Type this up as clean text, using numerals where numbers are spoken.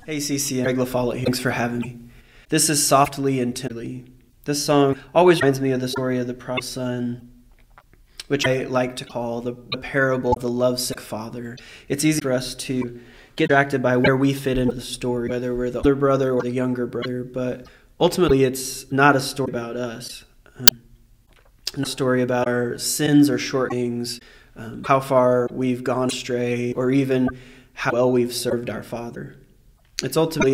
Hey Cece and Greg LaFollette, thanks for having me. This is Softly and Tenderly. This song always reminds me of the story of the prodigal son, which I like to call the parable of the lovesick father. It's easy for us to get distracted by where we fit into the story, whether we're the older brother or the younger brother, but ultimately it's not a story about us. It's a story about our sins or shortcomings, how far we've gone astray, or even how well we've served our Father. It's ultimately